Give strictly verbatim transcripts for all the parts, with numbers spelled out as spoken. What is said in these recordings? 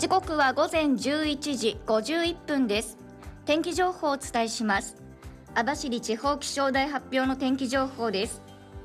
時刻は午前じゅういちじごじゅういっぷんです。天気情報をお伝えします。網走地方気象台発表の天気情報です。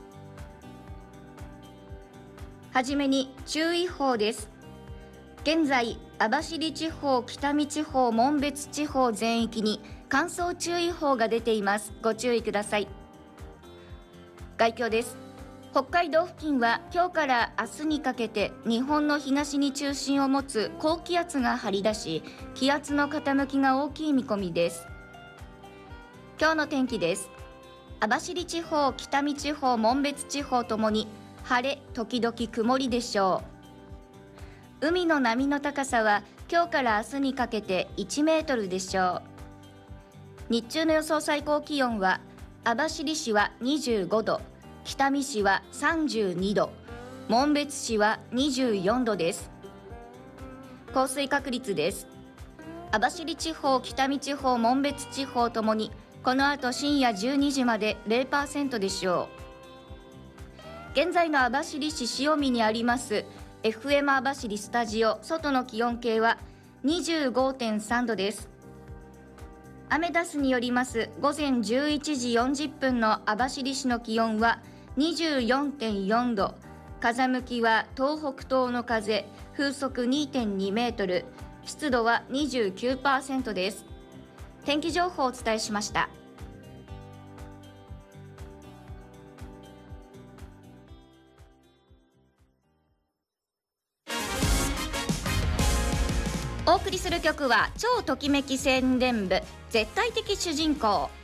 はじめに注意報です。現在、網走地方、北見地方、紋別地方全域に乾燥注意報が出ています。ご注意ください。概況です。北海道付近は今日から明日にかけて日本の東に中心を持つ高気圧が張り出し、気圧の傾きが大きい見込みです。今日の天気です。網走地方、北見地方、紋別地方ともに晴れ時々曇りでしょう。海の波の高さは今日から明日にかけていちメートルでしょう。日中の予想最高気温は網走市はにじゅうごど、北見市はさんじゅうにど、紋別市はにじゅうよんどです。降水確率です。網走地方、北見地方、紋別地方ともにこの後深夜じゅうにじまで ゼロパーセント でしょう。現在の網走市塩見にあります エフエム 網走スタジオ、外の気温計は にじゅうごてんさんどです。アメダスによります午前じゅういちじよんじゅっぷんの網走市の気温は にじゅうよんてんよんど、風向きは東北東の風、風速 にてんにメートル、湿度は にじゅうきゅうパーセント です。天気情報をお伝えしました。お送りする曲は超ときめき宣伝部、絶対的主人公。